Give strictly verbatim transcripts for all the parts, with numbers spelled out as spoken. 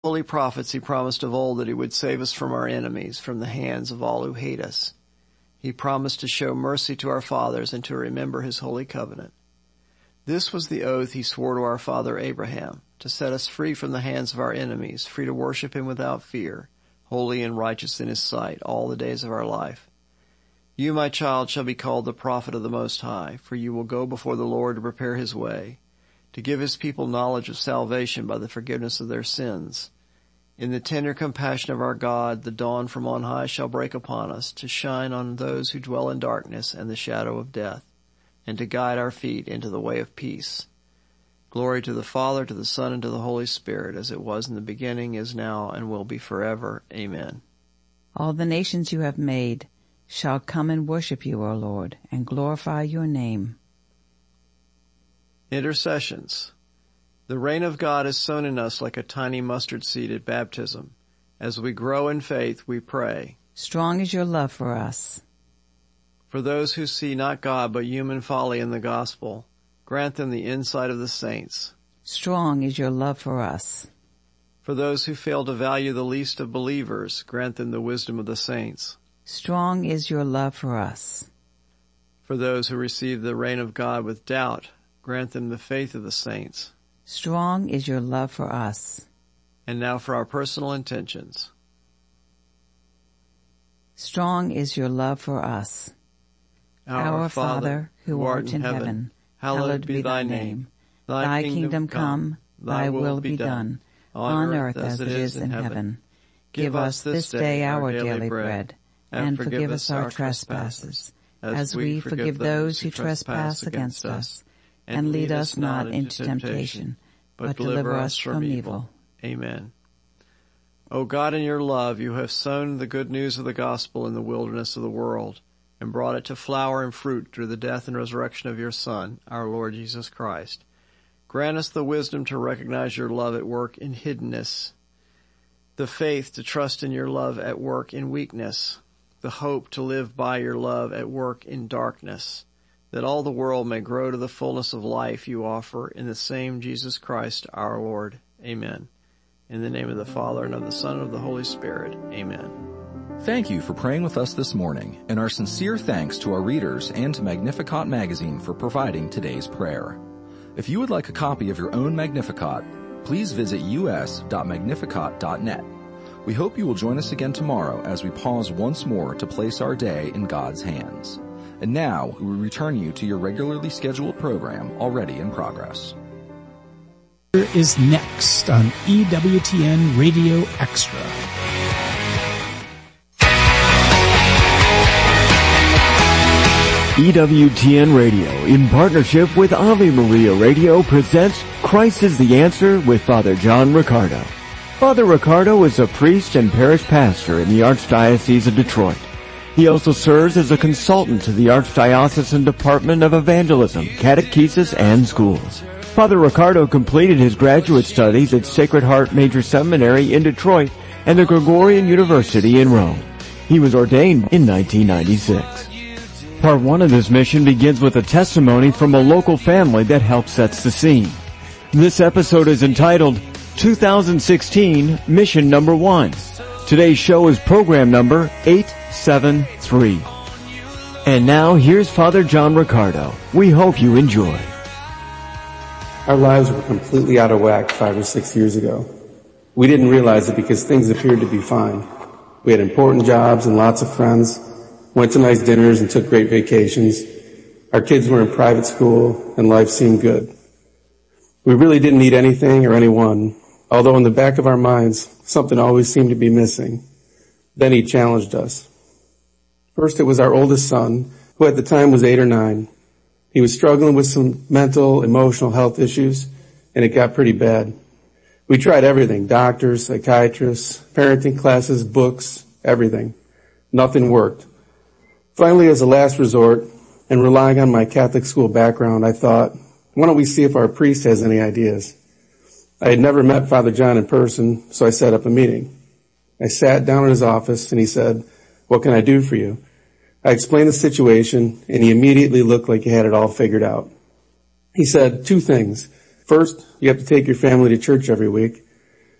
Holy prophets he promised of old that he would save us from our enemies, from the hands of all who hate us. He promised to show mercy to our fathers and to remember his holy covenant. This was the oath he swore to our father Abraham, to set us free from the hands of our enemies, free to worship him without fear, holy and righteous in his sight all the days of our life. You, my child, shall be called the prophet of the Most High, for you will go before the Lord to prepare his way, to give his people knowledge of salvation by the forgiveness of their sins. In the tender compassion of our God, the dawn from on high shall break upon us, to shine on those who dwell in darkness and the shadow of death, and to guide our feet into the way of peace. Glory to the Father, to the Son, and to the Holy Spirit, as it was in the beginning, is now, and will be forever. Amen. All the nations you have made shall come and worship you, O Lord, and glorify your name. Intercessions. The reign of God is sown in us like a tiny mustard seed at baptism. As we grow in faith, we pray. Strong is your love for us. For those who see not God but human folly in the gospel, grant them the insight of the saints. Strong is your love for us. For those who fail to value the least of believers, grant them the wisdom of the saints. Strong is your love for us. For those who receive the reign of God with doubt, grant them the faith of the saints. Strong is your love for us. And now for our personal intentions. Strong is your love for us. Our, Our Father, who art in heaven, hallowed be thy name. Thy kingdom come, thy will be done, on earth as it is in heaven. Give us this day our daily bread, and forgive us our trespasses, as we forgive those who trespass against us. And lead us not into temptation, but deliver us from evil. Amen. O God, in your love, you have sown the good news of the gospel in the wilderness of the world, and brought it to flower and fruit through the death and resurrection of your Son, our Lord Jesus Christ. Grant us the wisdom to recognize your love at work in hiddenness, the faith to trust in your love at work in weakness, the hope to live by your love at work in darkness, that all the world may grow to the fullness of life you offer in the same Jesus Christ our Lord. Amen. In the name of the Father, and of the Son, and of the Holy Spirit. Amen. Thank you for praying with us this morning, and our sincere thanks to our readers and to Magnificat Magazine for providing today's prayer. If you would like a copy of your own Magnificat, please visit u s dot magnificat dot net. We hope you will join us again tomorrow as we pause once more to place our day in God's hands. And now, we return you to your regularly scheduled program already in progress. Here is next on E W T N Radio Extra. E W T N Radio, in partnership with Ave Maria Radio, presents Christ is the Answer with Father John Riccardo. Father Riccardo is a priest and parish pastor in the Archdiocese of Detroit. He also serves as a consultant to the Archdiocesan Department of Evangelism, Catechesis, and Schools. Father Riccardo completed his graduate studies at Sacred Heart Major Seminary in Detroit and the Gregorian University in Rome. He was ordained in nineteen ninety-six. Part one of this mission begins with a testimony from a local family that helps sets the scene. This episode is entitled two thousand sixteen Mission Number One. Today's show is program number eight seven three. And now here's Father John Riccardo. We hope you enjoy. Our lives were completely out of whack five or six years ago. We didn't realize it because things appeared to be fine. We had important jobs and lots of friends, went to nice dinners and took great vacations. Our kids were in private school and life seemed good. We really didn't need anything or anyone, although in the back of our minds, something always seemed to be missing. Then he challenged us. First it was our oldest son, who at the time was eight or nine. He was struggling with some mental, emotional health issues, and it got pretty bad. We tried everything, doctors, psychiatrists, parenting classes, books, everything. Nothing worked. Finally, as a last resort, and relying on my Catholic school background, I thought, why don't we see if our priest has any ideas? I had never met Father John in person, so I set up a meeting. I sat down in his office, and he said, "What can I do for you?" I explained the situation, and he immediately looked like he had it all figured out. He said two things. First, you have to take your family to church every week.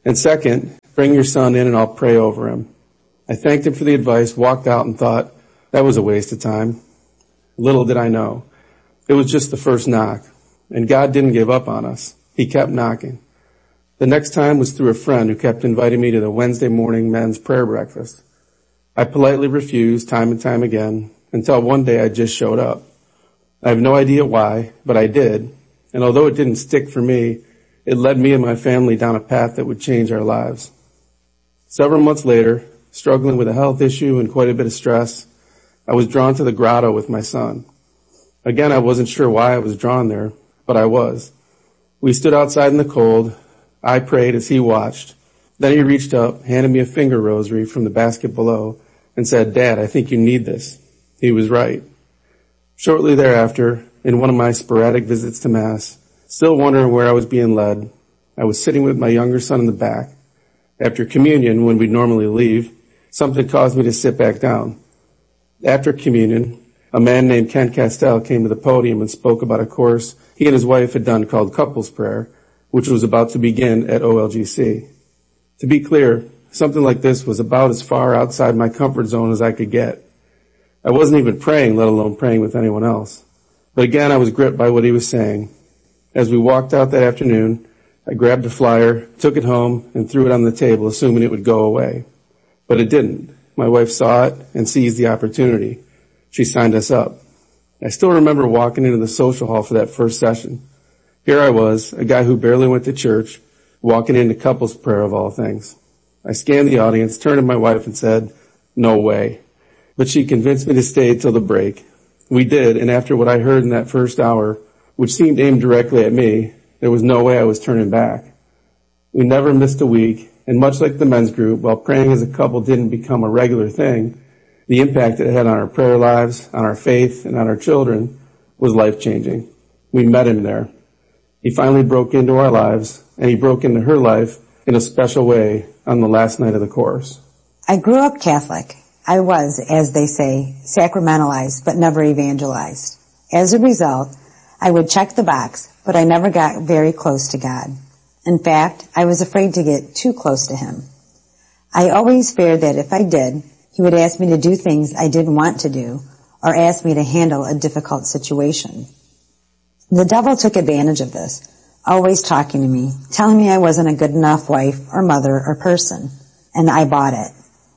And second, bring your son in and I'll pray over him. I thanked him for the advice, walked out and thought, that was a waste of time. Little did I know. It was just the first knock. And God didn't give up on us. He kept knocking. The next time was through a friend who kept inviting me to the Wednesday morning men's prayer breakfast. I politely refused time and time again until one day I just showed up. I have no idea why, but I did. And although it didn't stick for me, it led me and my family down a path that would change our lives. Several months later, struggling with a health issue and quite a bit of stress, I was drawn to the grotto with my son. Again, I wasn't sure why I was drawn there, but I was. We stood outside in the cold. I prayed as he watched. Then he reached up, handed me a finger rosary from the basket below, and said, Dad, I think you need this. He was right. Shortly thereafter, in one of my sporadic visits to Mass, still wondering where I was being led, I was sitting with my younger son in the back. After communion, when we'd normally leave, something caused me to sit back down. After communion, a man named Ken Castell came to the podium and spoke about a course he and his wife had done called Couples Prayer, which was about to begin at O L G C. To be clear, something like this was about as far outside my comfort zone as I could get. I wasn't even praying, let alone praying with anyone else. But again, I was gripped by what he was saying. As we walked out that afternoon, I grabbed a flyer, took it home, and threw it on the table, assuming it would go away. But it didn't. My wife saw it and seized the opportunity. She signed us up. I still remember walking into the social hall for that first session. Here I was, a guy who barely went to church, walking into couples prayer of all things. I scanned the audience, turned to my wife and said, no way. But she convinced me to stay till the break. We did, and after what I heard in that first hour, which seemed aimed directly at me, there was no way I was turning back. We never missed a week, and much like the men's group, while praying as a couple didn't become a regular thing, the impact it had on our prayer lives, on our faith, and on our children was life-changing. We met him there. He finally broke into our lives, and he broke into her life in a special way on the last night of the course. I grew up Catholic. I was, as they say, sacramentalized, but never evangelized. As a result, I would check the box, but I never got very close to God. In fact, I was afraid to get too close to him. I always feared that if I did, he would ask me to do things I didn't want to do, or ask me to handle a difficult situation. The devil took advantage of this, always talking to me, telling me I wasn't a good enough wife or mother or person, and I bought it.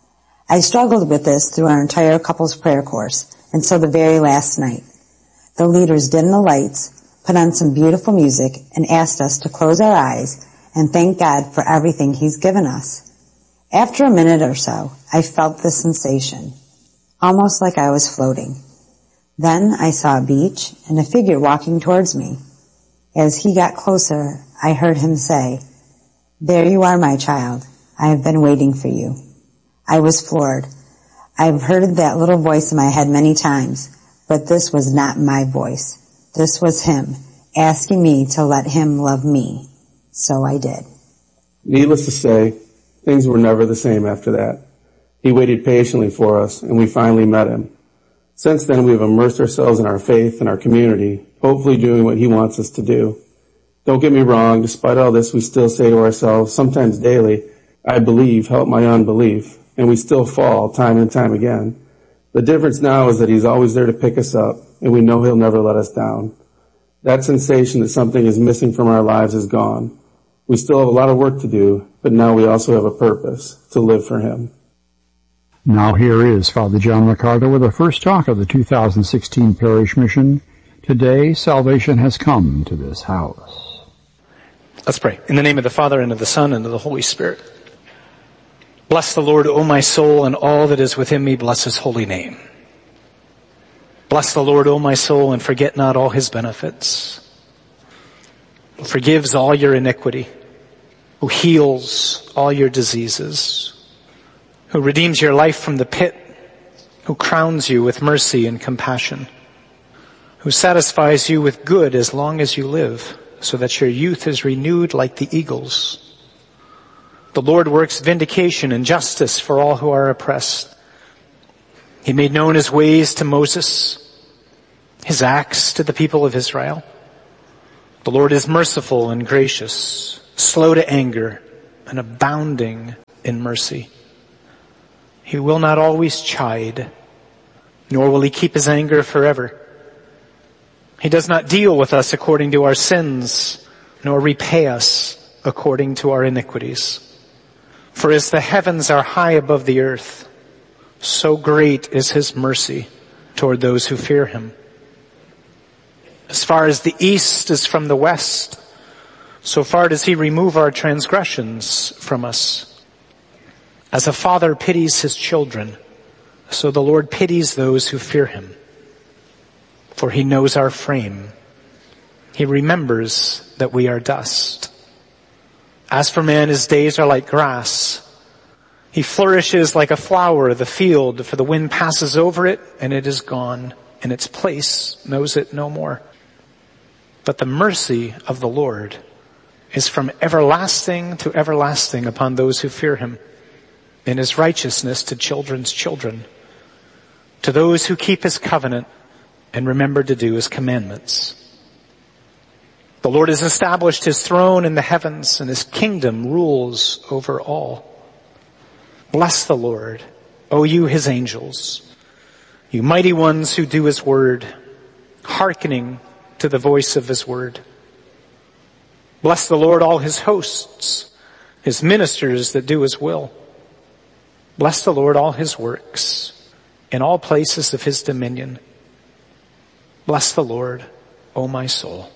I struggled with this through our entire couples prayer course until the very last night. The leaders dimmed the lights, put on some beautiful music, and asked us to close our eyes and thank God for everything he's given us. After a minute or so, I felt this sensation, almost like I was floating. Then I saw a beach and a figure walking towards me. As he got closer, I heard him say, "There you are, my child. I have been waiting for you." I was floored. I've heard that little voice in my head many times, but this was not my voice. This was him, asking me to let him love me. So I did. Needless to say, things were never the same after that. He waited patiently for us, and we finally met him. Since then, we have immersed ourselves in our faith and our community, hopefully doing what he wants us to do. Don't get me wrong, despite all this, we still say to ourselves, sometimes daily, I believe, help my unbelief, and we still fall time and time again. The difference now is that he's always there to pick us up, and we know he'll never let us down. That sensation that something is missing from our lives is gone. We still have a lot of work to do, but now we also have a purpose, to live for him. Now here is Father John Riccardo with the first talk of the two thousand sixteen Parish Mission. Today, salvation has come to this house. Let's pray. In the name of the Father, and of the Son, and of the Holy Spirit. Bless the Lord, O my soul, and all that is within me, bless his holy name. Bless the Lord, O my soul, and forget not all his benefits, who forgives all your iniquity, who heals all your diseases, who redeems your life from the pit, who crowns you with mercy and compassion, who satisfies you with good as long as you live, so that your youth is renewed like the eagles. The Lord works vindication and justice for all who are oppressed. He made known his ways to Moses, his acts to the people of Israel. The Lord is merciful and gracious, slow to anger, and abounding in mercy. He will not always chide, nor will he keep his anger forever. He does not deal with us according to our sins, nor repay us according to our iniquities. For as the heavens are high above the earth, so great is his mercy toward those who fear him. As far as the east is from the west, so far does he remove our transgressions from us. As a father pities his children, so the Lord pities those who fear him. For he knows our frame. He remembers that we are dust. As for man, his days are like grass. He flourishes like a flower of the field, for the wind passes over it and it is gone, and its place knows it no more. But the mercy of the Lord is from everlasting to everlasting upon those who fear him, and his righteousness to children's children, to those who keep his covenant and remember to do his commandments. The Lord has established his throne in the heavens, and his kingdom rules over all. Bless the Lord, O you his angels, you mighty ones who do his word, hearkening to the voice of his word. Bless the Lord, all his hosts, his ministers that do his will. Bless the Lord, all his works, in all places of his dominion. Bless the Lord, O my soul.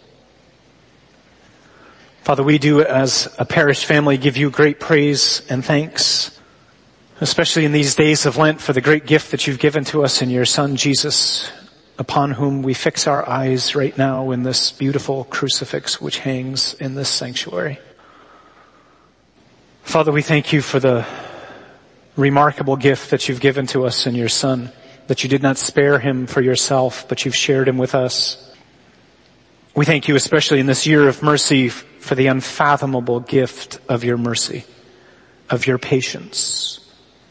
Father, we do as a parish family give you great praise and thanks, especially in these days of Lent, for the great gift that you've given to us in your Son, Jesus, upon whom we fix our eyes right now in this beautiful crucifix which hangs in this sanctuary. Father, we thank you for the remarkable gift that you've given to us in your Son, that you did not spare him for yourself, but you've shared him with us. We thank you especially in this year of mercy for the unfathomable gift of your mercy, of your patience.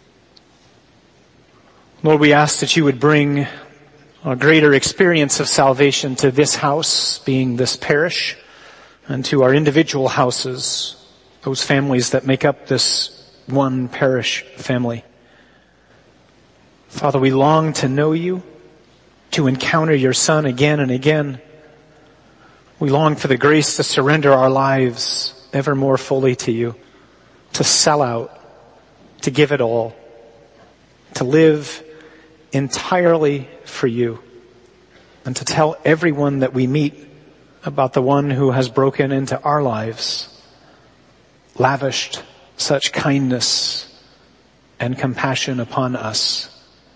Lord, we ask that you would bring a greater experience of salvation to this house, being this parish, and to our individual houses, those families that make up this one parish family. Father, we long to know you, to encounter your Son again and again. We long for the grace to surrender our lives ever more fully to you, to sell out, to give it all, to live entirely for you, and to tell everyone that we meet about the one who has broken into our lives, lavished such kindness and compassion upon us.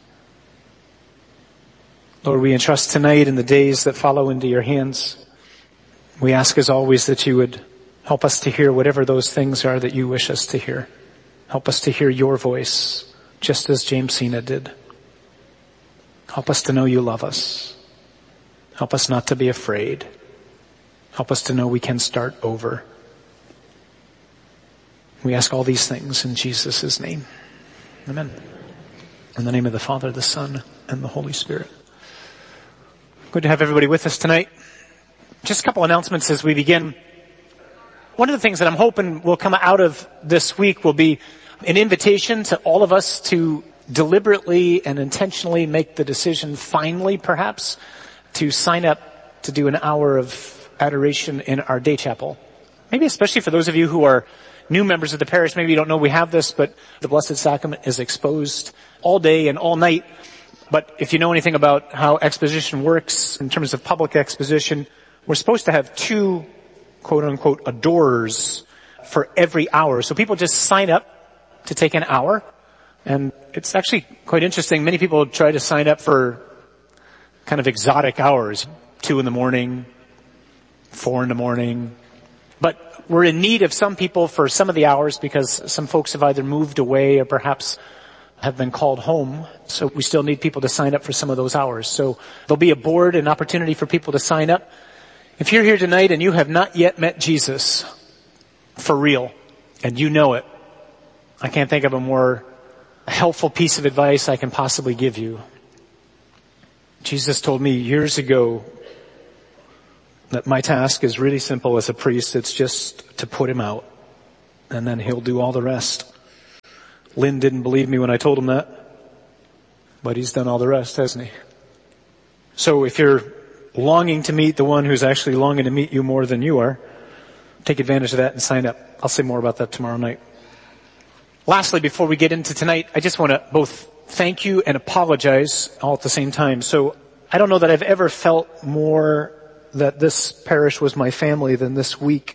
Lord, we entrust tonight and the days that follow into your hands. We ask as always that you would help us to hear whatever those things are that you wish us to hear. Help us to hear your voice, just as Jamesina did. Help us to know you love us. Help us not to be afraid. Help us to know we can start over. We ask all these things in Jesus' name. Amen. In the name of the Father, the Son, and the Holy Spirit. Good to have everybody with us tonight. Just a couple announcements as we begin. One of the things that I'm hoping will come out of this week will be an invitation to all of us to deliberately and intentionally make the decision, finally perhaps, to sign up to do an hour of adoration in our day chapel. Maybe especially for those of you who are new members of the parish, maybe you don't know we have this, but the Blessed Sacrament is exposed all day and all night. But if you know anything about how exposition works in terms of public exposition, we're supposed to have two quote-unquote adorers for every hour. So people just sign up to take an hour. And it's actually quite interesting. Many people try to sign up for kind of exotic hours, two in the morning, four in the morning. But we're in need of some people for some of the hours because some folks have either moved away or perhaps have been called home. So we still need people to sign up for some of those hours. So there'll be a board, an opportunity for people to sign up. If you're here tonight and you have not yet met Jesus for real, and you know it, I can't think of a more helpful piece of advice I can possibly give you. Jesus told me years ago that my task is really simple as a priest. It's just to put him out, and then he'll do all the rest. Lynn didn't believe me when I told him that, but he's done all the rest, hasn't he? So if you're longing to meet the one who's actually longing to meet you more than you are, take advantage of that and sign up. I'll say more about that tomorrow night. Lastly, before we get into tonight, I just want to both thank you and apologize all at the same time. So I don't know that I've ever felt more that this parish was my family than this week.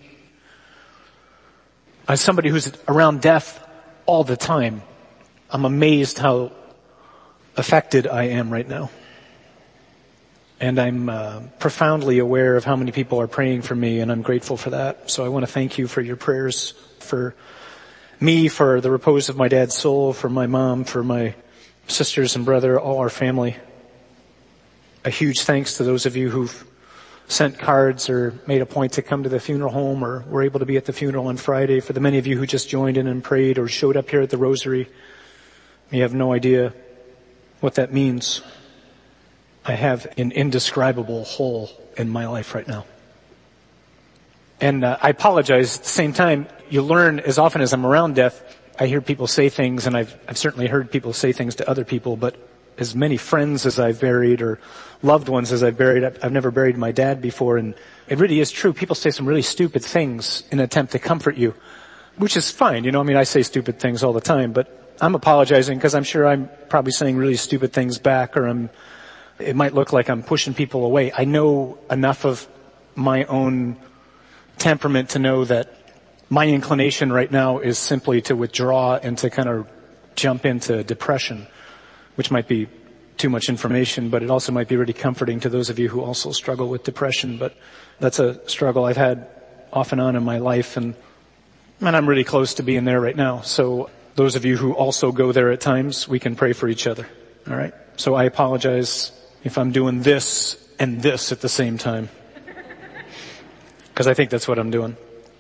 As somebody who's around death all the time, I'm amazed how affected I am right now. And I'm uh, profoundly aware of how many people are praying for me, and I'm grateful for that. So I want to thank you for your prayers for me, for the repose of my dad's soul, for my mom, for my sisters and brother, all our family. A huge thanks to those of you who've sent cards or made a point to come to the funeral home or were able to be at the funeral on Friday. For the many of you who just joined in and prayed or showed up here at the Rosary, you have no idea what that means. I have an indescribable hole in my life right now. And uh, I apologize at the same time. You learn as often as I'm around death, I hear people say things, and I've, I've certainly heard people say things to other people, but as many friends as I've buried or loved ones as I've buried, I've, I've never buried my dad before, and it really is true. People say some really stupid things in an attempt to comfort you, which is fine. You know, I mean, I say stupid things all the time, but I'm apologizing because I'm sure I'm probably saying really stupid things back, or I'm, it might look like I'm pushing people away. I know enough of my own temperament to know that my inclination right now is simply to withdraw and to kind of jump into depression, which might be too much information, but it also might be really comforting to those of you who also struggle with depression. But that's a struggle I've had off and on in my life, and, and I'm really close to being there right now. So those of you who also go there at times, we can pray for each other. All right? So I apologize if I'm doing this and this at the same time, because I think that's what I'm doing.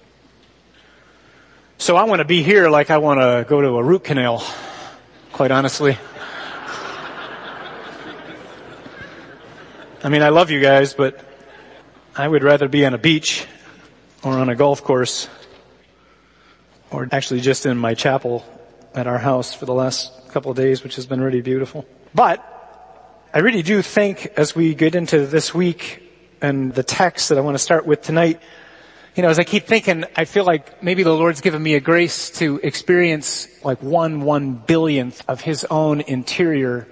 So I want to be here like I want to go to a root canal, quite honestly. I mean, I love you guys, but I would rather be on a beach or on a golf course, or actually just in my chapel at our house for the last couple of days, which has been really beautiful. But I really do think as we get into this week and the text that I want to start with tonight, you know, as I keep thinking, I feel like maybe the Lord's given me a grace to experience like one one billionth of His own interior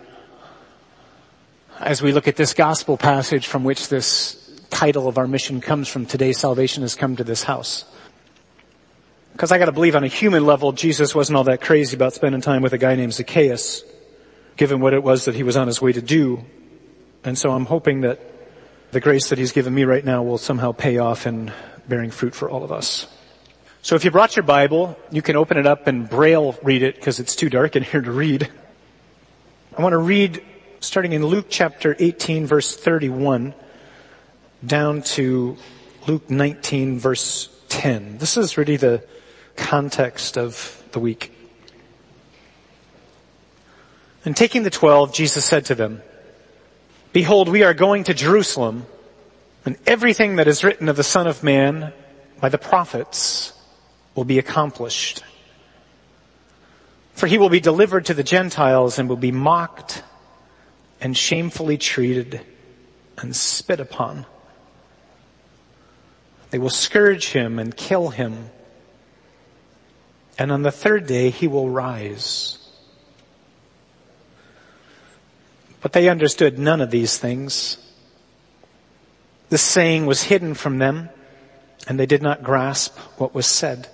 as we look at this gospel passage from which this title of our mission comes from. Today, salvation has come to this house. Because I got to believe on a human level, Jesus wasn't all that crazy about spending time with a guy named Zacchaeus, given what it was that he was on his way to do. And so I'm hoping that the grace that He's given me right now will somehow pay off in bearing fruit for all of us. So if you brought your Bible, you can open it up and Braille read it because it's too dark in here to read. I want to read starting in Luke chapter eighteen verse thirty-one down to Luke nineteen verse ten. This is really the context of the week. And taking the twelve, Jesus said to them, "Behold, we are going to Jerusalem, and everything that is written of the Son of Man by the prophets will be accomplished. For He will be delivered to the Gentiles and will be mocked and shamefully treated and spit upon. They will scourge Him and kill Him, and on the third day He will rise." But they understood none of these things. This saying was hidden from them, and they did not grasp what was said.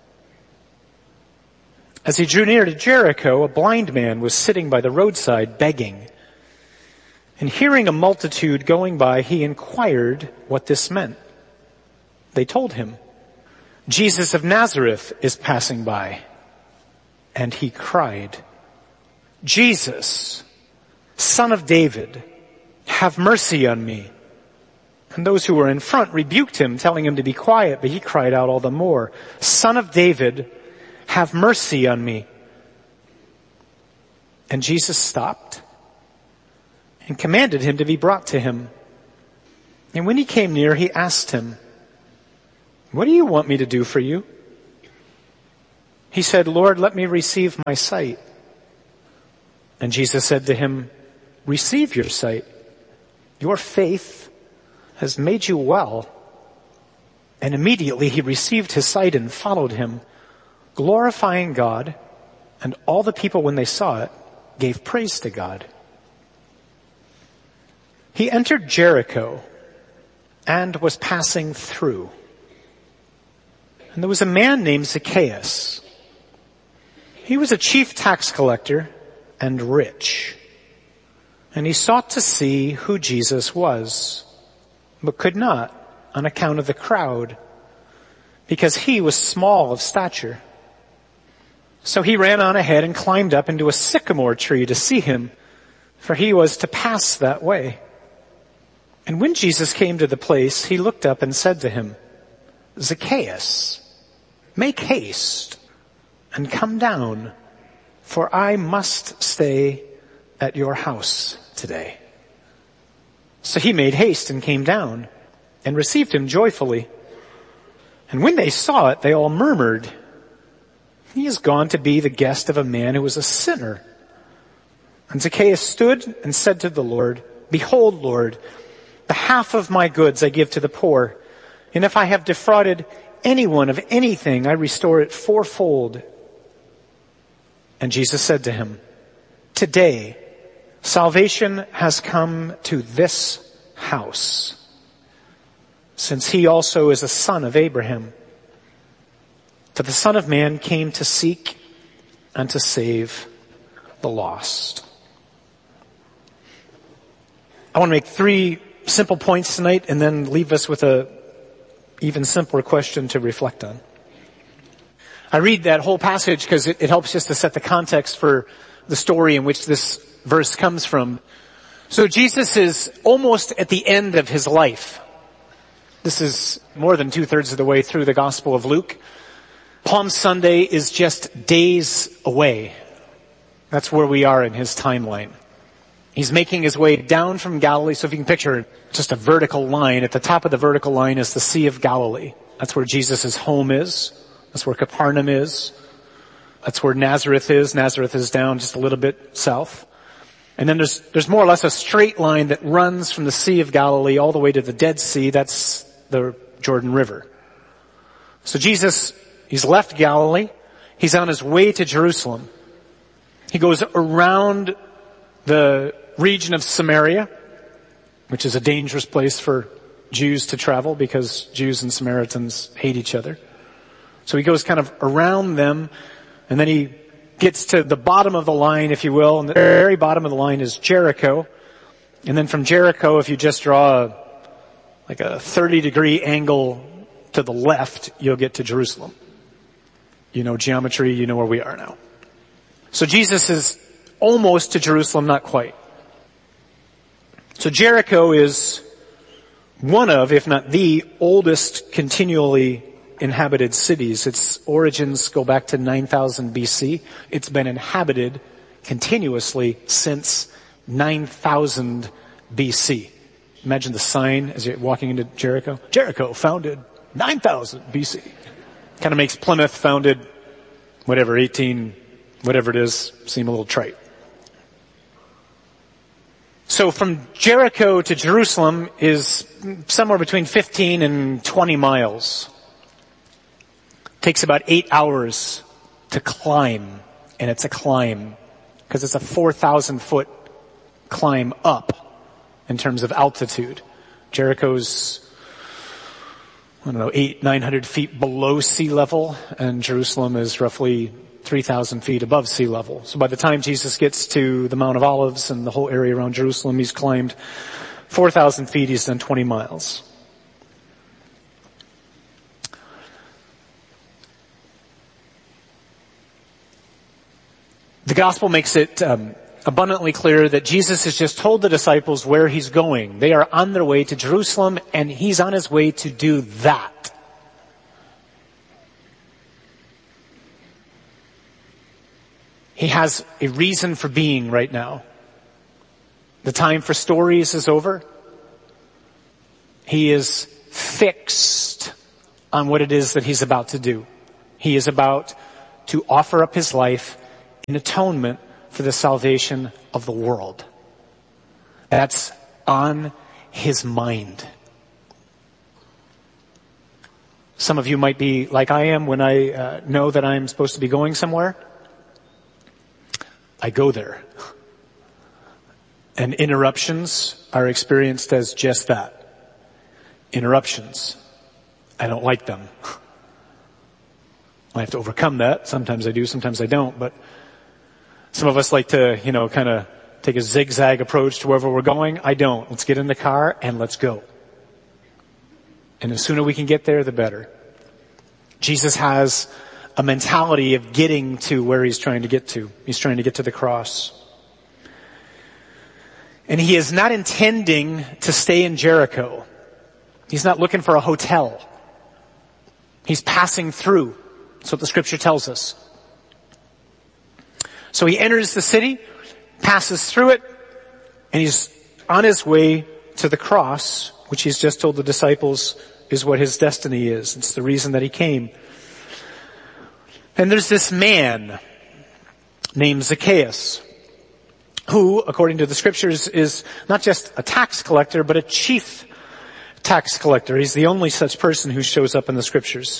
As He drew near to Jericho, a blind man was sitting by the roadside begging. And hearing a multitude going by, he inquired what this meant. They told him, "Jesus of Nazareth is passing by." And he cried, "Jesus, Son of David, have mercy on me." And those who were in front rebuked him, telling him to be quiet, but he cried out all the more, "Son of David, have mercy on me." And Jesus stopped and commanded him to be brought to him. And when he came near, he asked him, "What do you want me to do for you?" He said, "Lord, let me receive my sight." And Jesus said to him, "Receive your sight. Your faith has made you well." And immediately he received his sight and followed him, glorifying God, and all the people, when they saw it, gave praise to God. He entered Jericho and was passing through. And there was a man named Zacchaeus. He was a chief tax collector and rich. And he sought to see who Jesus was, but could not on account of the crowd, because he was small of stature. So he ran on ahead and climbed up into a sycamore tree to see him, for he was to pass that way. And when Jesus came to the place, he looked up and said to him, "Zacchaeus, make haste and come down, for I must stay at your house today." So he made haste and came down and received him joyfully. And when they saw it, they all murmured, "He is gone to be the guest of a man who was a sinner." And Zacchaeus stood and said to the Lord, "Behold, Lord, the half of my goods I give to the poor, and if I have defrauded anyone of anything, I restore it fourfold." And Jesus said to him, "Today salvation has come to this house, since he also is a son of Abraham. For the Son of Man came to seek and to save the lost." I want to make three simple points tonight and then leave us with a even simpler question to reflect on. I read that whole passage because it, it helps just to set the context for the story in which this verse comes from. So Jesus is almost at the end of his life. This is more than two-thirds of the way through the Gospel of Luke. Palm Sunday is just days away. That's where we are in his timeline. He's making his way down from Galilee. So if you can picture just a vertical line, at the top of the vertical line is the Sea of Galilee. That's where Jesus' home is. That's where Capernaum is. That's where Nazareth is. Nazareth is down just a little bit south. And then there's, there's more or less a straight line that runs from the Sea of Galilee all the way to the Dead Sea. That's the Jordan River. So Jesus, he's left Galilee. He's on his way to Jerusalem. He goes around the region of Samaria, which is a dangerous place for Jews to travel because Jews and Samaritans hate each other. So he goes kind of around them, and then he gets to the bottom of the line, if you will, and the very bottom of the line is Jericho. And then from Jericho, if you just draw a, like a thirty degree angle to the left, you'll get to Jerusalem. You know geometry, you know where we are now. So Jesus is almost to Jerusalem, not quite. So Jericho is one of, if not the oldest continually inhabited cities. Its origins go back to nine thousand B C. It's been inhabited continuously since nine thousand B C. Imagine the sign as you're walking into Jericho. Jericho founded nine thousand B C. Kind of makes Plymouth founded, whatever, eighteen, whatever it is, seem a little trite. So from Jericho to Jerusalem is somewhere between fifteen and twenty miles. Takes about eight hours to climb, and it's a climb because it's a four thousand foot climb up in terms of altitude. Jericho's, I don't know, eight, nine hundred feet below sea level, and Jerusalem is roughly three thousand feet above sea level. So by the time Jesus gets to the Mount of Olives and the whole area around Jerusalem, he's climbed four thousand feet, he's done twenty miles. The gospel makes it um, abundantly clear that Jesus has just told the disciples where he's going. They are on their way to Jerusalem, and he's on his way to do that. He has a reason for being right now. The time for stories is over. He is fixed on what it is that he's about to do. He is about to offer up his life in atonement for the salvation of the world. That's on his mind. Some of you might be like I am when I uh, know that I'm supposed to be going somewhere. I go there. And interruptions are experienced as just that. Interruptions. I don't like them. I have to overcome that. Sometimes I do, sometimes I don't. But some of us like to, you know, kind of take a zigzag approach to wherever we're going. I don't. Let's get in the car and let's go. And the sooner we can get there, the better. Jesus has a mentality of getting to where he's trying to get to. He's trying to get to the cross. And he is not intending to stay in Jericho. He's not looking for a hotel. He's passing through. That's what the scripture tells us. So he enters the city, passes through it, and he's on his way to the cross, which he's just told the disciples is what his destiny is. It's the reason that he came. And there's this man named Zacchaeus, who, according to the scriptures, is not just a tax collector, but a chief tax collector. He's the only such person who shows up in the scriptures.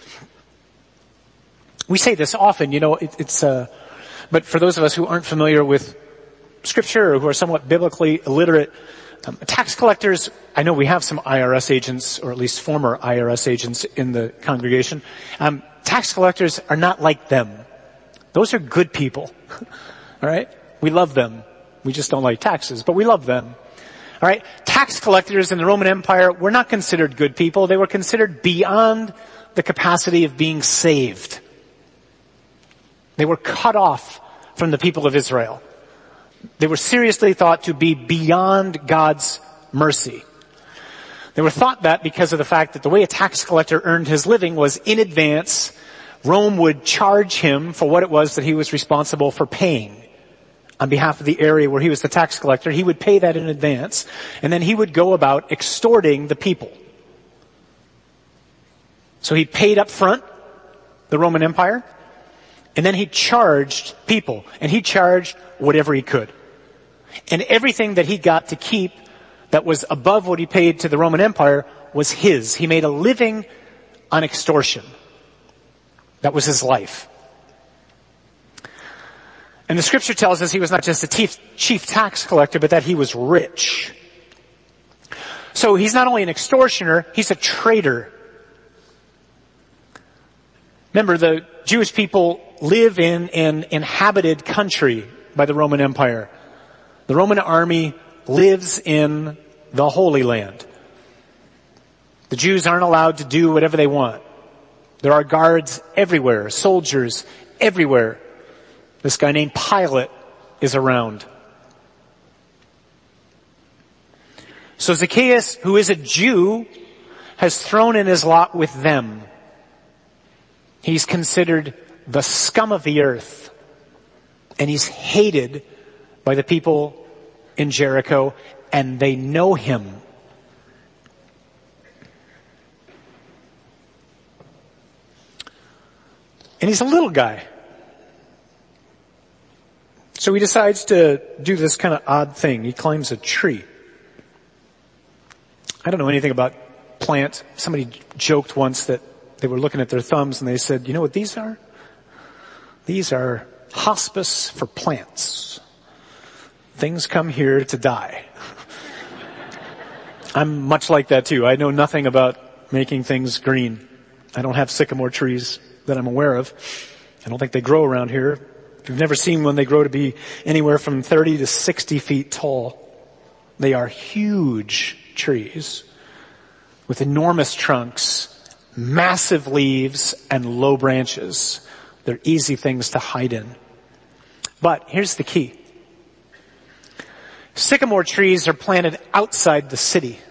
We say this often, you know, it, it's, uh, but for those of us who aren't familiar with scripture or who are somewhat biblically illiterate, um, tax collectors, I know we have some I R S agents, or at least former I R S agents in the congregation. Um, tax collectors are not like them. Those are good people. All right? We love them. We just don't like taxes, but we love them. All right? Tax collectors in the Roman Empire were not considered good people. They were considered beyond the capacity of being saved. They were cut off from the people of Israel. They were seriously thought to be beyond God's mercy. They were thought that because of the fact that the way a tax collector earned his living was in advance. Rome would charge him for what it was that he was responsible for paying. On behalf of the area where he was the tax collector, he would pay that in advance, and then he would go about extorting the people. So he paid up front, the Roman Empire, and then he charged people, and he charged whatever he could. And everything that he got to keep that was above what he paid to the Roman Empire was his. He made a living on extortion. That was his life. And the scripture tells us he was not just a chief, chief tax collector, but that he was rich. So he's not only an extortioner, he's a traitor. Remember, the Jewish people live in an inhabited country by the Roman Empire. The Roman army lives in the Holy Land. The Jews aren't allowed to do whatever they want. There are guards everywhere, soldiers everywhere. This guy named Pilate is around. So Zacchaeus, who is a Jew, has thrown in his lot with them. He's considered the scum of the earth, and he's hated by the people in Jericho, and they know him. And he's a little guy. So he decides to do this kind of odd thing. He climbs a tree. I don't know anything about plants. Somebody joked once that they were looking at their thumbs and they said, you know what these are? These are hospice for plants. Things come here to die. I'm much like that too. I know nothing about making things green. I don't have sycamore trees that I'm aware of. I don't think they grow around here. If you've never seen one, they grow to be anywhere from thirty to sixty feet tall. They are huge trees with enormous trunks, massive leaves, and low branches. They're easy things to hide in. But here's the key. Sycamore trees are planted outside the city.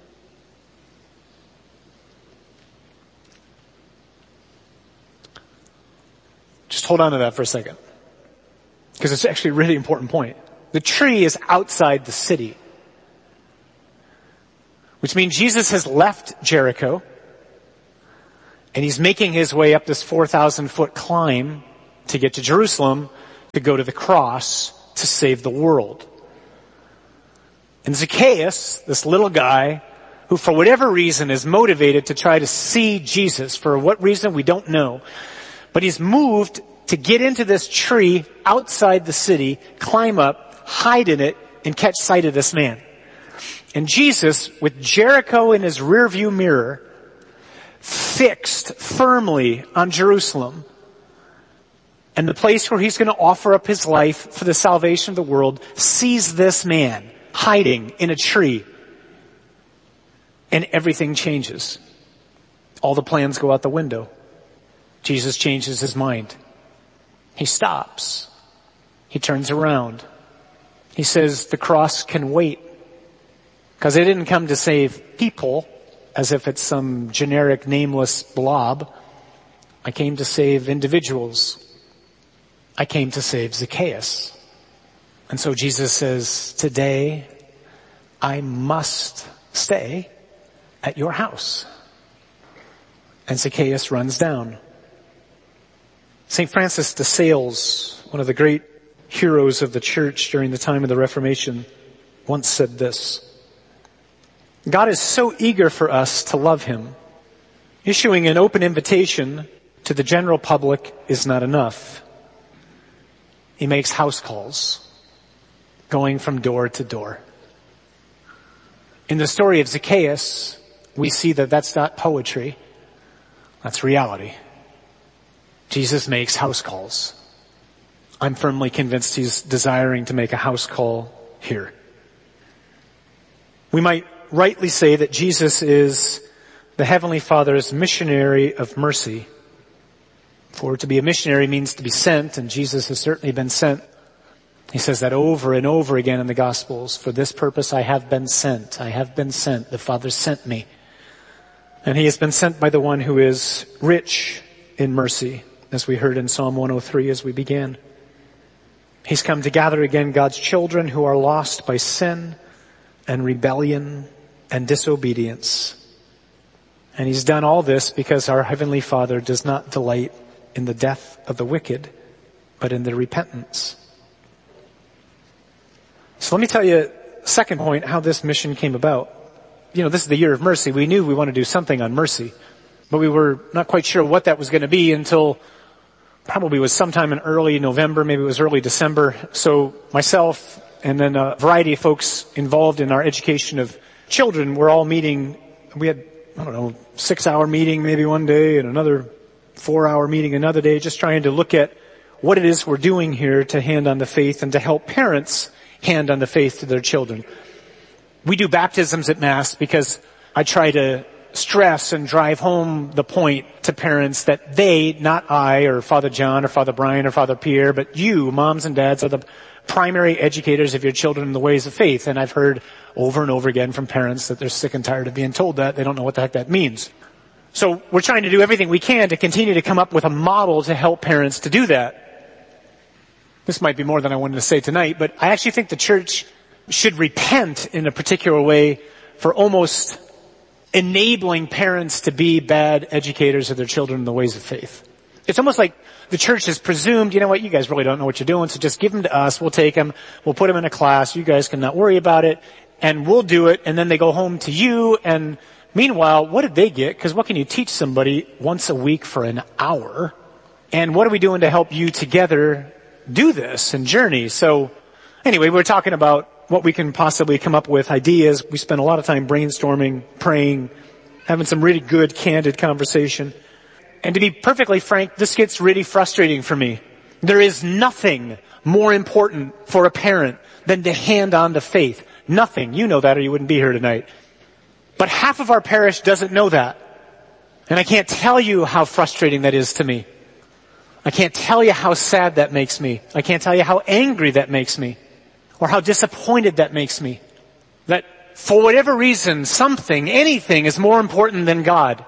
Just hold on to that for a second, because it's actually a really important point. The tree is outside the city, which means Jesus has left Jericho And he's making his way up this four thousand foot climb to get to Jerusalem, to go to the cross, to save the world. And Zacchaeus, this little guy, who for whatever reason is motivated to try to see Jesus, for what reason we don't know, but he's moved to get into this tree outside the city, climb up, hide in it, and catch sight of this man. And Jesus, with Jericho in his rearview mirror, fixed firmly on Jerusalem, and the place where he's going to offer up his life for the salvation of the world, sees this man hiding in a tree. And everything changes. All the plans go out the window. Jesus changes his mind. He stops. He turns around. He says, the cross can wait. Because I didn't come to save people, as if it's some generic nameless blob. I came to save individuals. I came to save Zacchaeus. And so Jesus says, today I must stay at your house. And Zacchaeus runs down. Saint Francis de Sales, one of the great heroes of the church during the time of the Reformation, once said this: God is so eager for us to love him. Issuing an open invitation to the general public is not enough. He makes house calls, going from door to door. In the story of Zacchaeus, we see that that's not poetry. That's reality. Jesus makes house calls. I'm firmly convinced he's desiring to make a house call here. We might rightly say that Jesus is the Heavenly Father's missionary of mercy. For to be a missionary means to be sent, and Jesus has certainly been sent. He says that over and over again in the Gospels. For this purpose I have been sent. I have been sent. The Father sent me. And he has been sent by the one who is rich in mercy, as we heard in Psalm one oh three as we began. He's come to gather again God's children who are lost by sin and rebellion and disobedience. And he's done all this because our Heavenly Father does not delight in the death of the wicked, but in their repentance. So let me tell you, second point, how this mission came about. You know, this is the year of mercy. We knew we wanted to do something on mercy, but we were not quite sure what that was going to be until probably was sometime in early November, maybe it was early December. So myself and then a variety of folks involved in our education of children were all meeting. We had, I don't know, six hour meeting maybe one day and another four hour meeting another day, just trying to look at what it is we're doing here to hand on the faith and to help parents hand on the faith to their children. We do baptisms at Mass because I try to stress and drive home the point to parents that they, not I or Father John or Father Brian or Father Pierre, but you, moms and dads, are the primary educators of your children in the ways of faith. And I've heard over and over again from parents that they're sick and tired of being told that. They don't know what the heck that means. So we're trying to do everything we can to continue to come up with a model to help parents to do that. This might be more than I wanted to say tonight, but I actually think the church should repent in a particular way for almost enabling parents to be bad educators of their children in the ways of faith. It's almost like the church has presumed, you know what, you guys really don't know what you're doing, so just give them to us, we'll take them, we'll put them in a class, you guys can not worry about it, and we'll do it, and then they go home to you, and meanwhile, what did they get? Because what can you teach somebody once a week for an hour? And what are we doing to help you together do this and journey? So anyway, we're talking about what we can possibly come up with, ideas. We spent a lot of time brainstorming, praying, having some really good, candid conversation. And to be perfectly frank, this gets really frustrating for me. There is nothing more important for a parent than to hand on the faith. Nothing. You know that or you wouldn't be here tonight. But half of our parish doesn't know that. And I can't tell you how frustrating that is to me. I can't tell you how sad that makes me. I can't tell you how angry that makes me. Or how disappointed that makes me. That for whatever reason, something, anything is more important than God.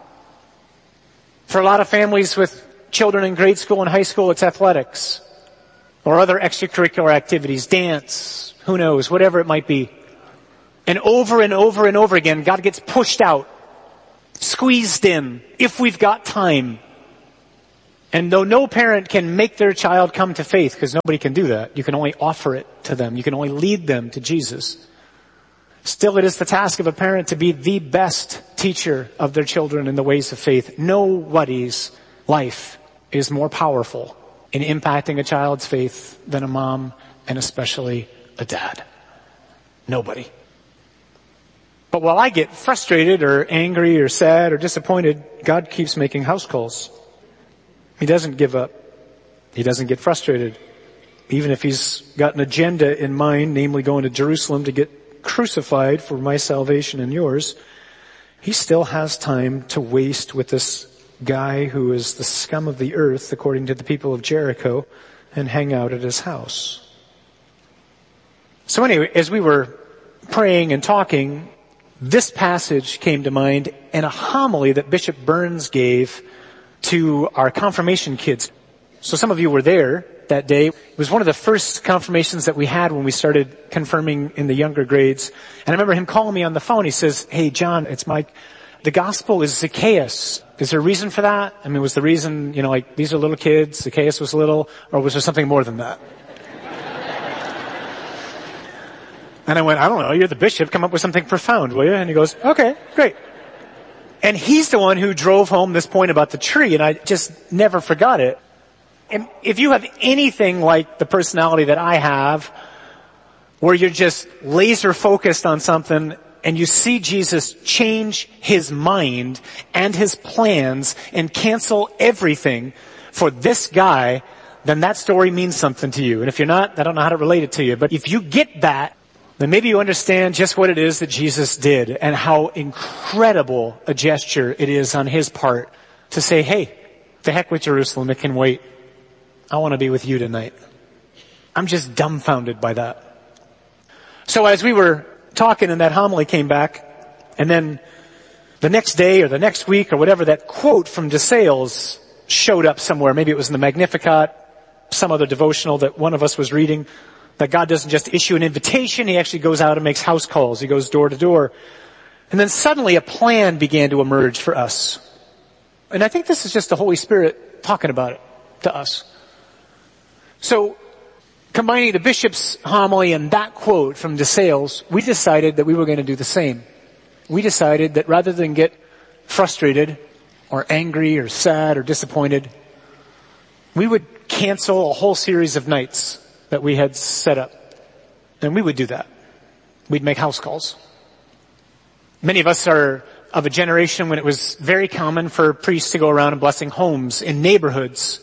For a lot of families with children in grade school and high school, it's athletics. Or other extracurricular activities, dance, who knows, whatever it might be. And over and over and over again, God gets pushed out. squeezed in, if we've got time. And though no parent can make their child come to faith, because nobody can do that, you can only offer it to them. You can only lead them to Jesus. Still, it is the task of a parent to be the best teacher of their children in the ways of faith. Nobody's life is more powerful in impacting a child's faith than a mom, and especially a dad. Nobody. But while I get frustrated or angry or sad or disappointed, God keeps making house calls. He doesn't give up. He doesn't get frustrated. Even if he's got an agenda in mind, namely going to Jerusalem to get crucified for my salvation and yours, he still has time to waste with this guy who is the scum of the earth, according to the people of Jericho, and hang out at his house. So anyway, as we were praying and talking, this passage came to mind and a homily that Bishop Burns gave to our confirmation kids. So some of you were there that day. It was one of the first confirmations that we had when we started confirming in the younger grades. And I remember him calling me on the phone. He says, "Hey, John, it's Mike. The gospel is Zacchaeus. Is there a reason for that? I mean, was the reason, you know, like these are little kids, Zacchaeus was little, or was there something more than that?" And I went, "I don't know. You're the bishop. Come up with something profound, will you?" And he goes, "Okay, great." And he's the one who drove home this point about the tree, and I just never forgot it. And if you have anything like the personality that I have, where you're just laser focused on something and you see Jesus change his mind and his plans and cancel everything for this guy, then that story means something to you. And if you're not, I don't know how to relate it to you. But if you get that, then maybe you understand just what it is that Jesus did and how incredible a gesture it is on his part to say, "Hey, the heck with Jerusalem, it can wait. I want to be with you tonight." I'm just dumbfounded by that. So as we were talking and that homily came back, and then the next day or the next week or whatever, that quote from DeSales showed up somewhere. Maybe it was in the Magnificat, some other devotional that one of us was reading, that God doesn't just issue an invitation, he actually goes out and makes house calls. He goes door to door. And then suddenly a plan began to emerge for us. And I think this is just the Holy Spirit talking about it to us. So, combining the bishop's homily and that quote from DeSales, we decided that we were going to do the same. We decided that rather than get frustrated or angry or sad or disappointed, we would cancel a whole series of nights that we had set up. And we would do that. We'd make house calls. Many of us are of a generation when it was very common for priests to go around and blessing homes in neighborhoods.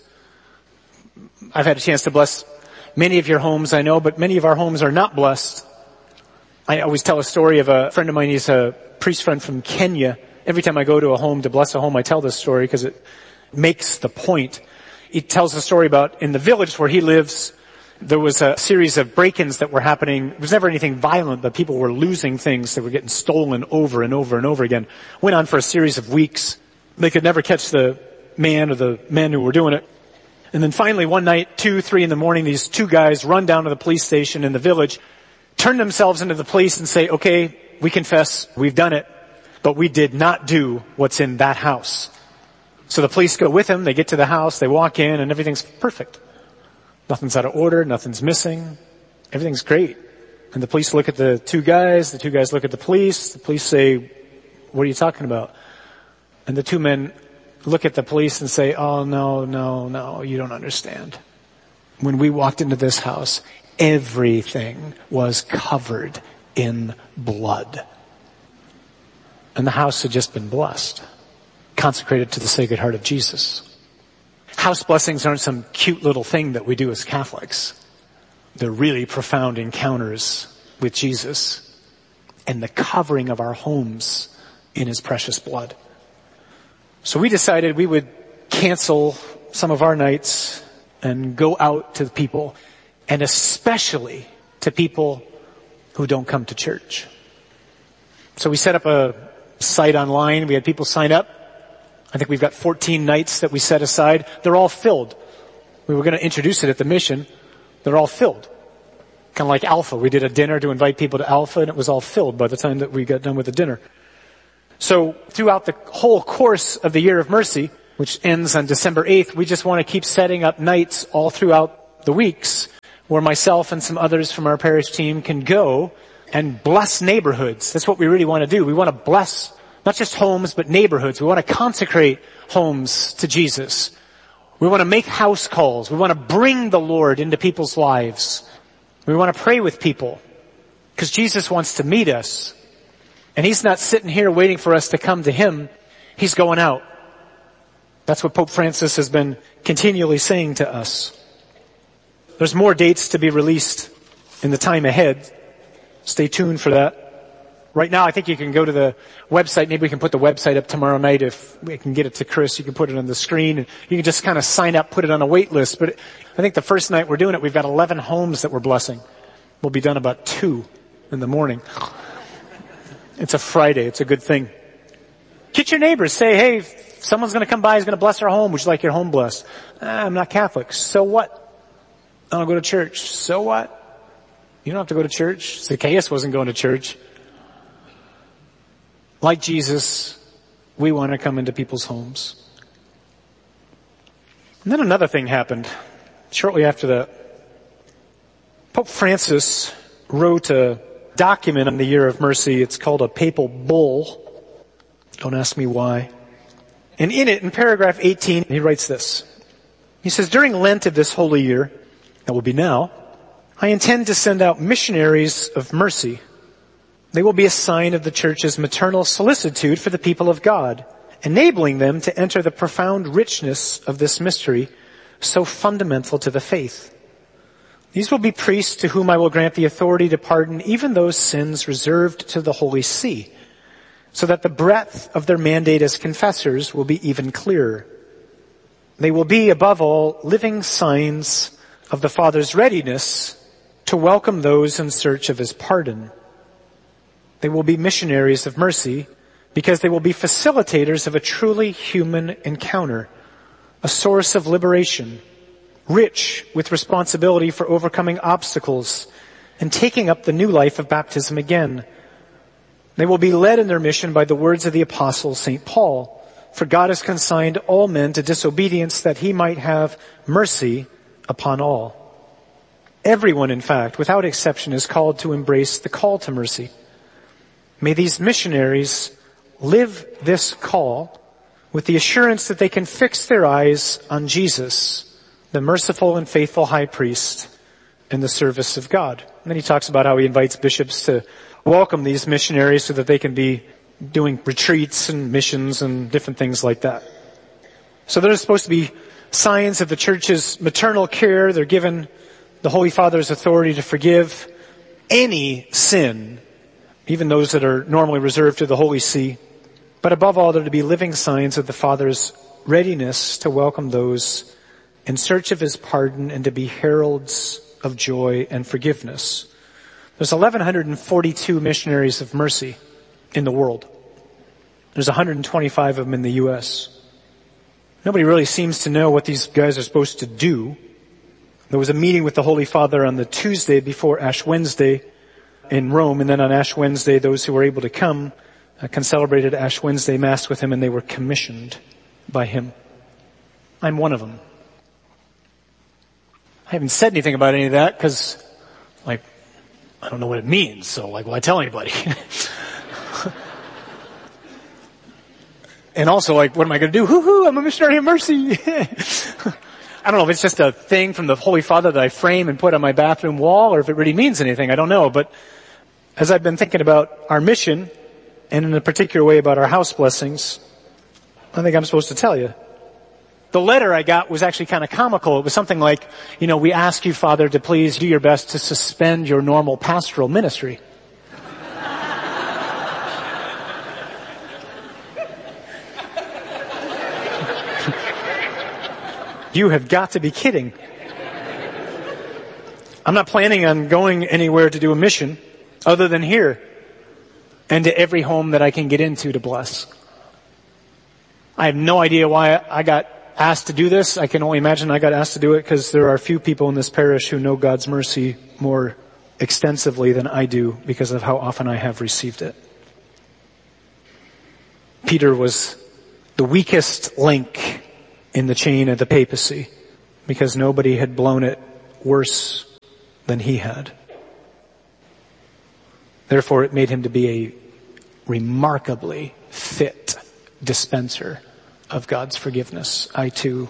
I've had a chance to bless many of your homes, I know, but many of our homes are not blessed. I always tell a story of a friend of mine. He's a priest friend from Kenya. Every time I go to a home to bless a home, I tell this story because it makes the point. He tells a story about in the village where he lives, there was a series of break-ins that were happening. It was never anything violent, but people were losing things that were getting stolen over and over and over again. Went on for a series of weeks. They could never catch the man or the men who were doing it. And then finally one night, two, three in the morning, these two guys run down to the police station in the village, turn themselves into the police and say, "Okay, we confess, we've done it, but we did not do what's in that house." So the police go with him, they get to the house, they walk in, and everything's perfect. Nothing's out of order, nothing's missing, everything's great. And the police look at the two guys, the two guys look at the police, the police say, "What are you talking about?" And the two men look at the police and say, "Oh, no, no, no, you don't understand. When we walked into this house, everything was covered in blood. And the house had just been blessed, consecrated to the Sacred Heart of Jesus." House blessings aren't some cute little thing that we do as Catholics. They're really profound encounters with Jesus and the covering of our homes in his precious blood. So we decided we would cancel some of our nights and go out to the people, and especially to people who don't come to church. So we set up a site online. We had people sign up. I think we've got fourteen nights that we set aside. They're all filled. We were going to introduce it at the mission. They're all filled. Kind of like Alpha. We did a dinner to invite people to Alpha, and it was all filled by the time that we got done with the dinner. So throughout the whole course of the Year of Mercy, which ends on December eighth, we just want to keep setting up nights all throughout the weeks where myself and some others from our parish team can go and bless neighborhoods. That's what we really want to do. We want to bless not just homes, but neighborhoods. We want to consecrate homes to Jesus. We want to make house calls. We want to bring the Lord into people's lives. We want to pray with people because Jesus wants to meet us. And He's not sitting here waiting for us to come to Him. He's going out. That's what Pope Francis has been continually saying to us. There's more dates to be released in the time ahead. Stay tuned for that. Right now, I think you can go to the website. Maybe we can put the website up tomorrow night if we can get it to Chris. You can put it on the screen. And you can just kind of sign up, put it on a wait list. But I think the first night we're doing it, we've got eleven homes that we're blessing. We'll be done about two in the morning. It's a Friday. It's a good thing. Get your neighbors. Say, hey, if someone's going to come by, he's going to bless our home. Would you like your home blessed? Ah, I'm not Catholic. So what? I don't go to church. So what? You don't have to go to church. Zacchaeus wasn't going to church. Like Jesus, we want to come into people's homes. And then another thing happened shortly after that. Pope Francis wrote a document on the Year of Mercy. It's called a papal bull. Don't ask me why. And in it, in paragraph eighteen, he writes this. He says, during Lent of this holy year, that will be now, I intend to send out missionaries of mercy. They will be a sign of the Church's maternal solicitude for the people of God, enabling them to enter the profound richness of this mystery so fundamental to the faith. These will be priests to whom I will grant the authority to pardon even those sins reserved to the Holy See, so that the breadth of their mandate as confessors will be even clearer. They will be, above all, living signs of the Father's readiness to welcome those in search of His pardon. They will be missionaries of mercy because they will be facilitators of a truly human encounter, a source of liberation, rich with responsibility for overcoming obstacles and taking up the new life of baptism again. They will be led in their mission by the words of the apostle Saint Paul, for God has consigned all men to disobedience that He might have mercy upon all. Everyone, in fact, without exception, is called to embrace the call to mercy. May these missionaries live this call with the assurance that they can fix their eyes on Jesus, the merciful and faithful high priest, in the service of God. And then he talks about how he invites bishops to welcome these missionaries so that they can be doing retreats and missions and different things like that. So they're supposed to be signs of the Church's maternal care. They're given the Holy Father's authority to forgive any sin, even those that are normally reserved to the Holy See. But above all, they're to be living signs of the Father's readiness to welcome those in search of His pardon and to be heralds of joy and forgiveness. There's eleven forty-two missionaries of mercy in the world. There's one hundred twenty-five of them in the U S Nobody really seems to know what these guys are supposed to do. There was a meeting with the Holy Father on the Tuesday before Ash Wednesday in Rome, and then on Ash Wednesday, those who were able to come uh, can celebrated Ash Wednesday Mass with him, and they were commissioned by him. I'm one of them. I haven't said anything about any of that because, like, I don't know what it means, so, like, will I tell anybody? And also, like, what am I going to do? Hoo-hoo, I'm a missionary of mercy. I don't know if it's just a thing from the Holy Father that I frame and put on my bathroom wall, or if it really means anything. I don't know. But as I've been thinking about our mission, and in a particular way about our house blessings, I think I'm supposed to tell you. The letter I got was actually kind of comical. It was something like, you know, we ask you, Father, to please do your best to suspend your normal pastoral ministry. You have got to be kidding. I'm not planning on going anywhere to do a mission other than here and to every home that I can get into to bless. I have no idea why I got asked to do this. I can only imagine I got asked to do it because there are few people in this parish who know God's mercy more extensively than I do because of how often I have received it. Peter was the weakest link in the chain of the papacy because nobody had blown it worse than he had. Therefore, it made him to be a remarkably fit dispenser of God's forgiveness. I too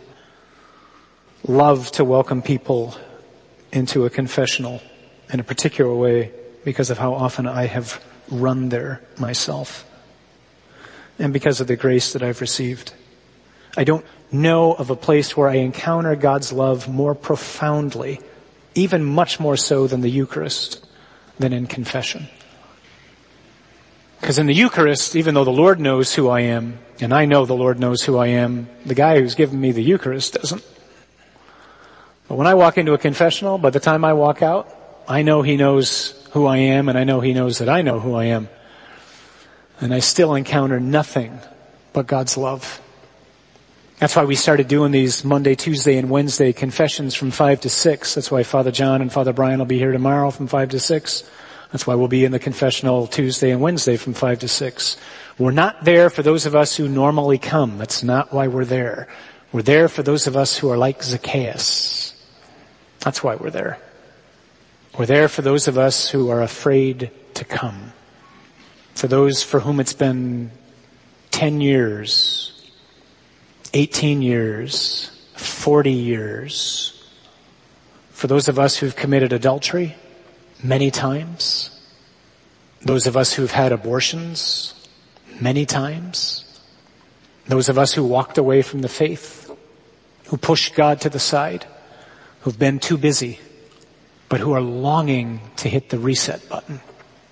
love to welcome people into a confessional in a particular way because of how often I have run there myself and because of the grace that I've received. I don't know of a place where I encounter God's love more profoundly, even much more so than the Eucharist, than in confession. Because in the Eucharist, even though the Lord knows who I am, and I know the Lord knows who I am, the guy who's given me the Eucharist doesn't. But when I walk into a confessional, by the time I walk out, I know he knows who I am, and I know he knows that I know who I am. And I still encounter nothing but God's love. That's why we started doing these Monday, Tuesday, and Wednesday confessions from five to six. That's why Father John and Father Brian will be here tomorrow from five to six. That's why we'll be in the confessional Tuesday and Wednesday from five to six. We're not there for those of us who normally come. That's not why we're there. We're there for those of us who are like Zacchaeus. That's why we're there. We're there for those of us who are afraid to come. For those for whom it's been ten years, eighteen years, forty years. For those of us who've committed adultery many times. Those of us who've had abortions many times. Those of us who walked away from the faith, who pushed God to the side, who've been too busy, but who are longing to hit the reset button.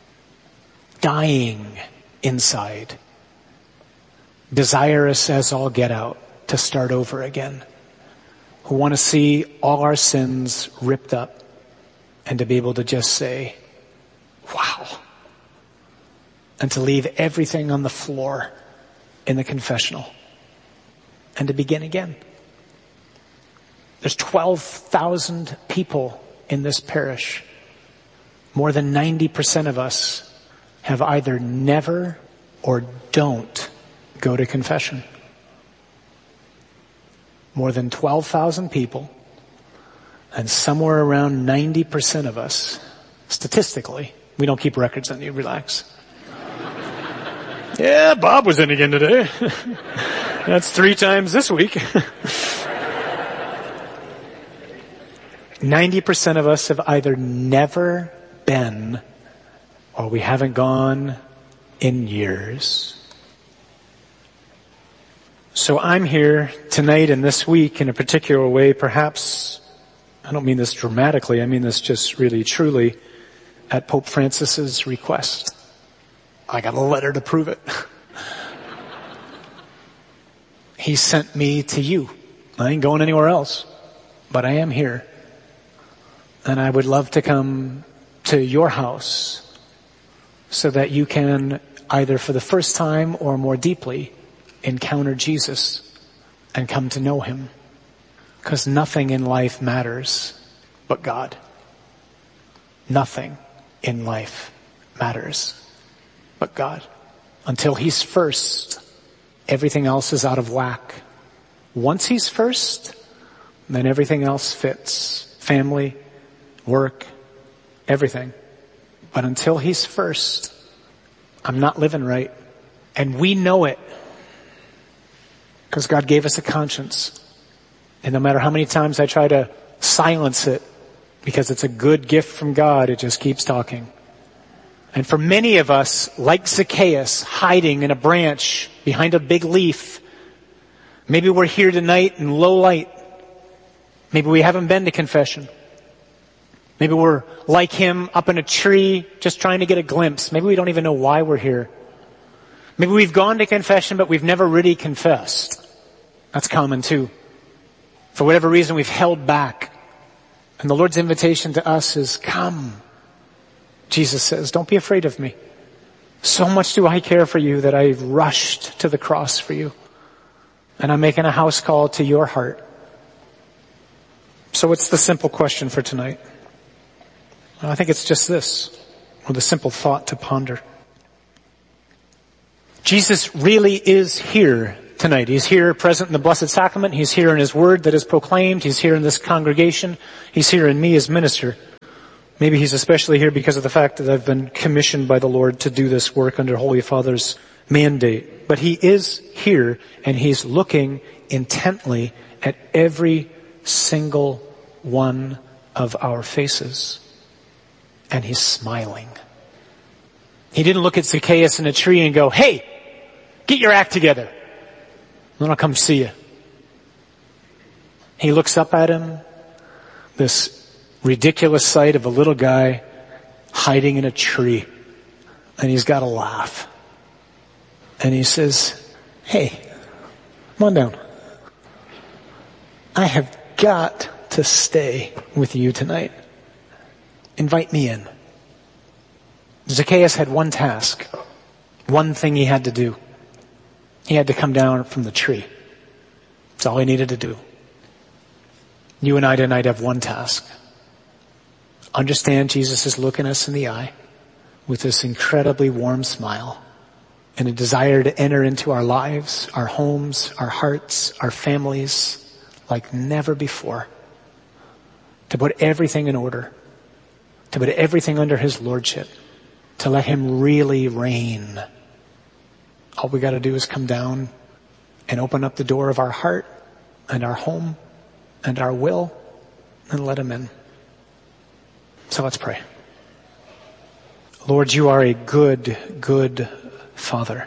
Dying inside. Desirous as all get out to start over again. Who want to see all our sins ripped up and to be able to just say, wow. And to leave everything on the floor in the confessional and to begin again. There's twelve thousand people in this parish. More than ninety percent of us have either never or don't go to confession. More than twelve thousand people, and somewhere around ninety percent of us, statistically, we don't keep records on you, relax. Yeah, Bob was in again today. That's three times this week. ninety percent of us have either never been or we haven't gone in years. So I'm here tonight and this week in a particular way, perhaps, I don't mean this dramatically, I mean this just really truly, at Pope Francis's request. I got a letter to prove it. He sent me to you. I ain't going anywhere else, but I am here. And I would love to come to your house so that you can either for the first time or more deeply encounter Jesus and come to know him. Because nothing in life matters but God. Nothing in life matters but God. Until he's first, everything else is out of whack. Once he's first, then everything else fits. Family, work, everything. But until he's first, I'm not living right. And we know it. Because God gave us a conscience. And no matter how many times I try to silence it, because it's a good gift from God, it just keeps talking. And for many of us, like Zacchaeus, hiding in a branch behind a big leaf, maybe we're here tonight in low light. Maybe we haven't been to confession. Maybe we're like him up in a tree just trying to get a glimpse. Maybe we don't even know why we're here. Maybe we've gone to confession but we've never really confessed. That's common too. For whatever reason we've held back. And the Lord's invitation to us is, come. Jesus says, don't be afraid of me. So much do I care for you that I've rushed to the cross for you. And I'm making a house call to your heart. So what's the simple question for tonight? Well, I think it's just this, with a simple thought to ponder. Jesus really is here tonight. He's here present in the Blessed Sacrament. He's here in His Word that is proclaimed. He's here in this congregation. He's here in me as minister. Maybe He's especially here because of the fact that I've been commissioned by the Lord to do this work under Holy Father's mandate. But He is here, and He's looking intently at every single one of our faces. And He's smiling. He didn't look at Zacchaeus in a tree and go, "Hey, get your act together. Then I'll come see you." He looks up at him, this ridiculous sight of a little guy hiding in a tree, and he's got a laugh. And he says, "Hey, come on down. I have got to stay with you tonight. Invite me in." Zacchaeus had one task, one thing he had to do. He had to come down from the tree. That's all he needed to do. You and I tonight have one task. Understand Jesus is looking us in the eye with this incredibly warm smile and a desire to enter into our lives, our homes, our hearts, our families like never before. To put everything in order. To put everything under His lordship. To let Him really reign. All we got to do is come down and open up the door of our heart and our home and our will and let Him in. So let's pray. Lord, You are a good, good Father.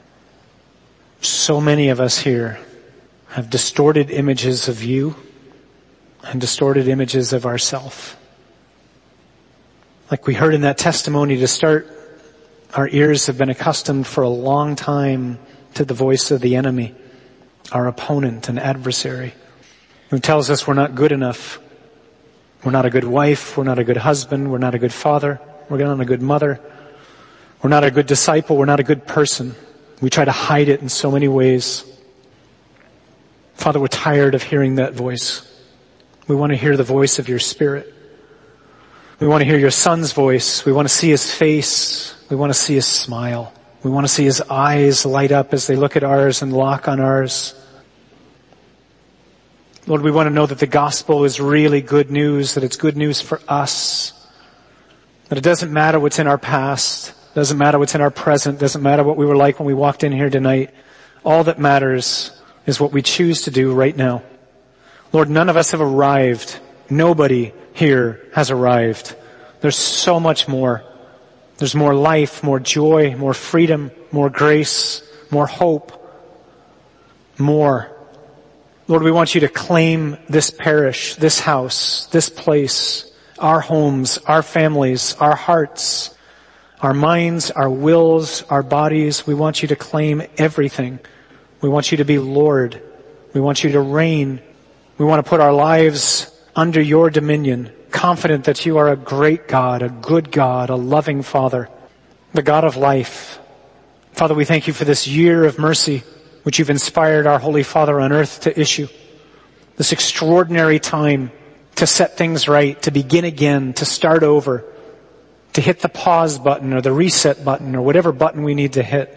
So many of us here have distorted images of You and distorted images of ourselves. Like we heard in that testimony to start, our ears have been accustomed for a long time to the voice of the enemy, our opponent and adversary, who tells us we're not good enough. We're not a good wife. We're not a good husband. We're not a good father. We're not a good mother. We're not a good disciple. We're not a good person. We try to hide it in so many ways. Father, we're tired of hearing that voice. We want to hear the voice of Your Spirit. We want to hear Your Son's voice. We want to see His face. We want to see His smile. We want to see His eyes light up as they look at ours and lock on ours. Lord, we want to know that the gospel is really good news, that it's good news for us. That it doesn't matter what's in our past. It doesn't matter what's in our present. It doesn't matter what we were like when we walked in here tonight. All that matters is what we choose to do right now. Lord, none of us have arrived. Nobody here has arrived. There's so much more. There's more life, more joy, more freedom, more grace, more hope, more. Lord, we want You to claim this parish, this house, this place, our homes, our families, our hearts, our minds, our wills, our bodies. We want You to claim everything. We want You to be Lord. We want You to reign. We want to put our lives under Your dominion, confident that You are a great God, a good God, a loving Father, the God of life. Father, we thank You for this year of mercy, which You've inspired our Holy Father on earth to issue. This extraordinary time to set things right, to begin again, to start over, to hit the pause button or the reset button or whatever button we need to hit.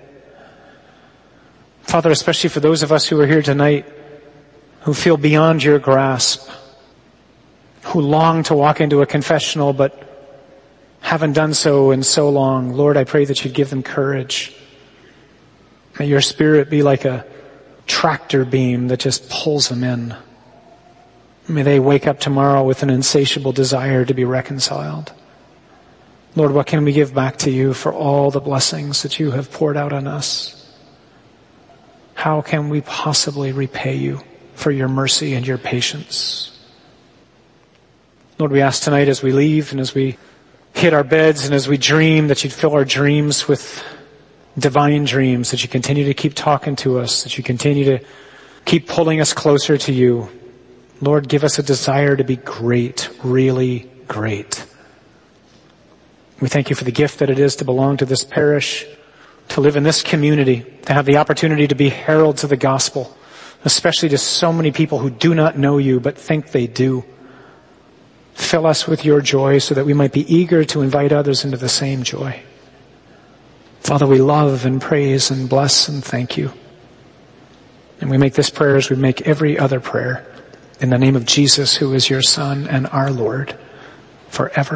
Father, especially for those of us who are here tonight who feel beyond Your grasp, who long to walk into a confessional but haven't done so in so long. Lord, I pray that You'd give them courage. May Your Spirit be like a tractor beam that just pulls them in. May they wake up tomorrow with an insatiable desire to be reconciled. Lord, what can we give back to You for all the blessings that You have poured out on us? How can we possibly repay You for Your mercy and Your patience? Lord, we ask tonight as we leave and as we hit our beds and as we dream that You'd fill our dreams with divine dreams, that You continue to keep talking to us, that You continue to keep pulling us closer to You. Lord, give us a desire to be great, really great. We thank You for the gift that it is to belong to this parish, to live in this community, to have the opportunity to be heralds of the gospel, especially to so many people who do not know You but think they do. Fill us with Your joy so that we might be eager to invite others into the same joy. Father, we love and praise and bless and thank you. And we make this prayer as we make every other prayer in the name of Jesus, who is your Son and our Lord, forever.